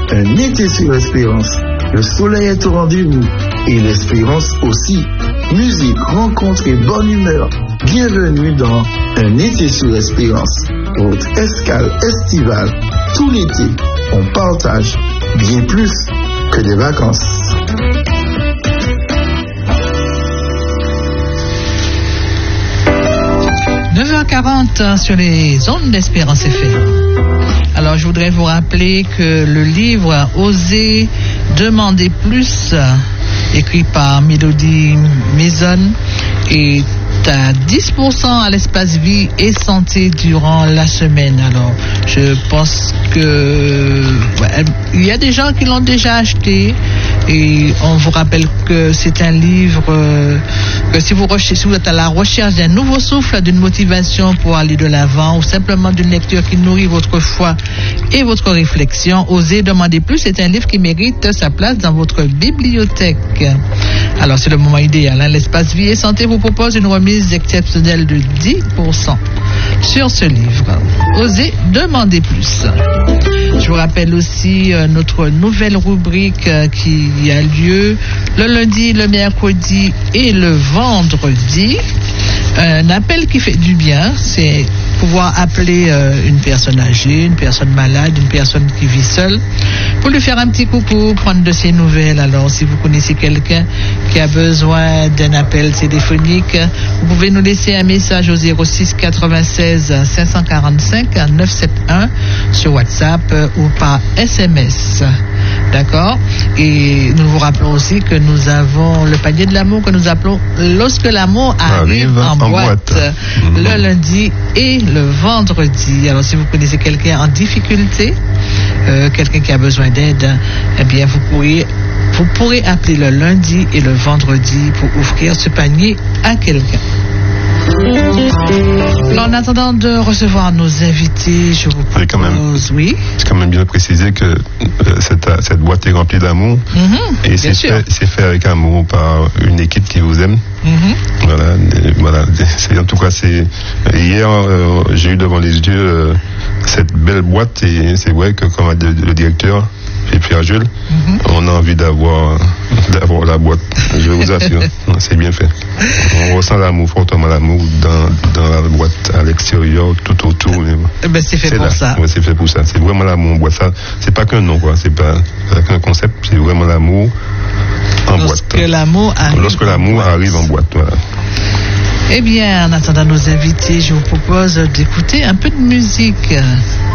un été sur Espérance. Le soleil est au rendez-vous et l'espérance aussi. Musique, rencontre et bonne humeur. Bienvenue dans un été sur Espérance. Votre escale estivale tout l'été. On partage bien plus que des vacances. 9h40 sur les ondes d'Espérance FM. Alors, je voudrais vous rappeler que le livre « Oser demander plus », écrit par Mélodie Maison, est à 10% à l'espace vie et santé durant la semaine. Alors, je pense que il y a des gens qui l'ont déjà acheté et on vous rappelle que c'est un livre que si vous êtes à la recherche d'un nouveau souffle, d'une motivation pour aller de l'avant ou simplement d'une lecture qui nourrit votre foi et votre réflexion, Osez demander plus, c'est un livre qui mérite sa place dans votre bibliothèque. Alors, c'est le moment idéal. L'espace vie et santé vous propose une remise exceptionnelle de 10% sur ce livre. Osez demander plus. Je vous rappelle aussi notre nouvelle rubrique qui a lieu le lundi, le mercredi et le vendredi. Un appel qui fait du bien, c'est pouvoir appeler une personne âgée, une personne malade, une personne qui vit seule, pour lui faire un petit coucou, prendre de ses nouvelles. Alors, si vous connaissez quelqu'un qui a besoin d'un appel téléphonique, vous pouvez nous laisser un message au 06 96 545 971 sur WhatsApp ou par SMS. D'accord? Et nous vous rappelons aussi que nous avons le panier de l'amour que nous appelons Lorsque l'amour arrive en boîte. Le lundi et le vendredi. Alors, si vous connaissez quelqu'un en difficulté, quelqu'un qui a besoin d'aide, eh bien, vous pourrez appeler le lundi et le vendredi pour offrir ce panier à quelqu'un. Alors, en attendant de recevoir nos invités, je vous propose... Oui. C'est quand même bien précisé que cette boîte est remplie d'amour. Et c'est fait avec amour par une équipe qui vous aime. Voilà. En tout cas, hier, j'ai eu devant les yeux cette belle boîte et c'est vrai que, comme a dit le directeur, et Pierre Jules, on a envie d'avoir la boîte. Je vous assure, c'est bien fait. On ressent l'amour, fortement l'amour dans la boîte, à l'extérieur, tout autour. C'est fait pour ça. Ouais, c'est fait pour ça. C'est vraiment l'amour en boîte. Ça, c'est pas qu'un nom, quoi. C'est pas qu'un concept. C'est vraiment l'amour en boîte. Lorsque l'amour arrive en boîte, voilà. Eh bien, en attendant nos invités, je vous propose d'écouter un peu de musique.